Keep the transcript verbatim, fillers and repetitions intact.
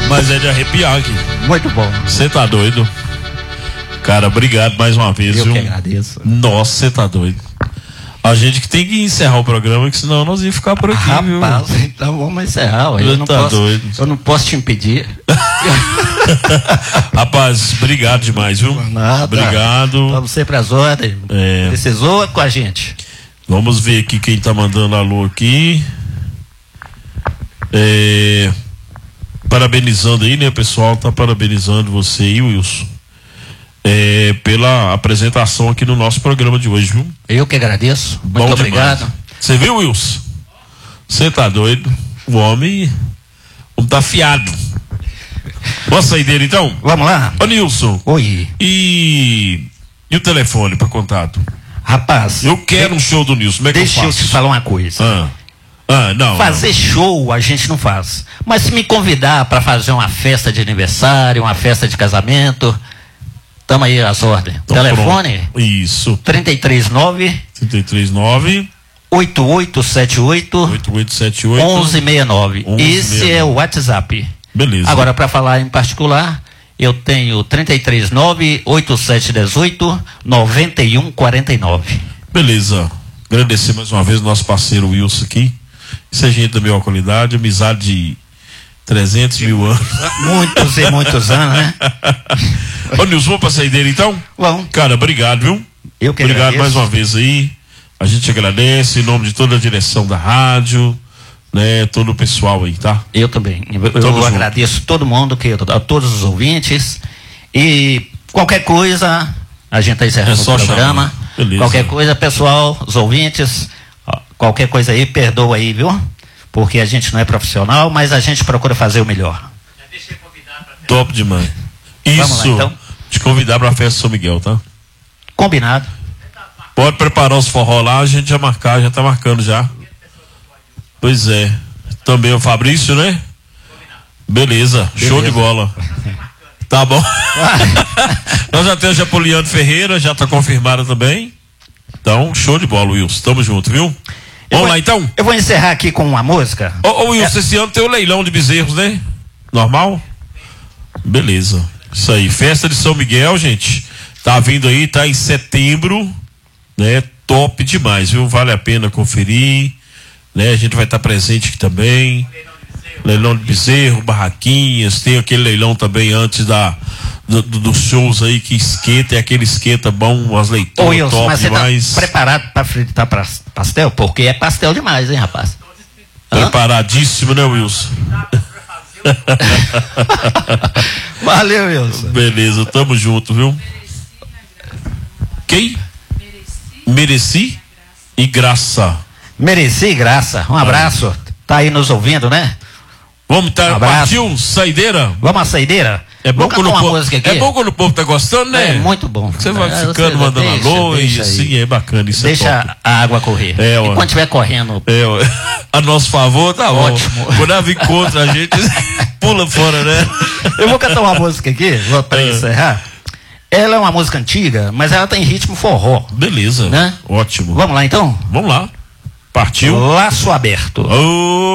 Mas é de arrepiar aqui. Muito bom. Você tá doido? Cara, obrigado mais uma vez. Eu viu? que agradeço. Nossa, você tá doido. A gente que tem que encerrar o programa, que senão nós íamos ficar por aqui, Rapaz, viu? então vamos encerrar. Eu, eu, não tá posso, doido. eu não posso te impedir. Rapaz, obrigado demais, viu? Nada. Obrigado. Vamos sempre às ordens. É. Precisou com a gente. Vamos ver aqui quem tá mandando alô aqui. É, parabenizando aí, né, pessoal? Tá parabenizando você aí, Wilson. É, pela apresentação aqui no nosso programa de hoje, viu? Eu que agradeço. Muito Bom obrigado. demais. Você viu, Wilson? Você tá doido? O homem, o homem tá afiado. Boa saideira, então? Vamos lá? Ô, Nilson. Oi. E, e o telefone para contato? Rapaz. Eu quero um show do Nilson. Como é que deixa eu eu faço? te falar uma coisa. Ah. Ah, não. Fazer não. show a gente não faz. Mas se me convidar para fazer uma festa de aniversário, uma festa de casamento, tamo aí às ordens. Então, telefone? Pronto. Isso. três três nove, trinta e três nove, oito oito sete oito, oito oito sete oito, onze sessenta e nove. Esse é o WhatsApp. Beleza. Agora, para falar em particular, eu tenho três três nove, oito sete um oito, nove um quatro nove. Beleza. Agradecer mais uma vez o nosso parceiro Wilson aqui. Isso é gente da melhor qualidade, amizade de trezentos mil anos. Muitos e muitos anos, né? Ô, Nilson, vamos pra saideira então? Vamos. Cara, obrigado, viu? Eu que Obrigado agradeço. mais uma vez aí. A gente agradece em nome de toda a direção da rádio, né? Todo o pessoal aí, tá? Eu também. Eu, Tamo eu junto. agradeço todo mundo, que, a todos os ouvintes. E qualquer coisa, a gente está encerrando É só o programa. chamar. Beleza. Qualquer coisa, pessoal, os ouvintes, ó, qualquer coisa aí, perdoa aí, viu? Porque a gente não é profissional, mas a gente procura fazer o melhor. Top demais. Vamos Isso. lá, então. Te convidar pra festa São Miguel, tá? Combinado. Pode preparar os forró lá, a gente já marcar, já tá marcando já. Pois é. Também o Fabrício, né? Beleza, Beleza. show de bola. Tá bom. Nós já temos a Poliano Ferreira, já tá confirmada também. Então, show de bola, Wilson. Tamo junto, viu? Eu Vamos vou- lá então? Eu vou encerrar aqui com uma música. Ô, ô Wilson, esse ano tem o leilão de bezerros, né? Normal? Beleza. Isso aí. Festa de São Miguel, gente. Tá vindo aí, tá em setembro, né? Top demais, viu? Vale a pena conferir, né? A gente vai estar presente aqui também. Leilão de bezerro, barraquinhas, tem aquele leilão também antes da do, do- dos shows aí que esquenta, é aquele esquenta bom, as Ô, leitoras Wilson, top mas você demais. tá preparado para fritar pra- pastel? Porque é pastel demais, hein, rapaz? Hã? Preparadíssimo, né, Wilson? Valeu, Wilson. Beleza, tamo junto, viu? Quem? Mereci e graça. Mereci graça. Um abraço. Tá aí nos ouvindo, né? Vamos tá, Um abraço. partiu, saideira? Vamos à saideira? É bom, Vou cantar quando o uma povo, música aqui. é bom quando o povo tá gostando, né? É muito bom. Você vai É, ficando você mandando deixa, alô e deixa aí. assim, é bacana, isso é top. Deixa a água correr. É, e ó. quando estiver correndo, É, ó, a nosso favor, tá Ótimo. bom. Quando ela vir contra a gente, pula fora, né? eu vou cantar uma música aqui, vou para É. encerrar. Ela é uma música antiga, mas ela tem ritmo forró. Beleza, Né? ótimo. Vamos lá então? Vamos lá. Partiu. Laço aberto. Ô,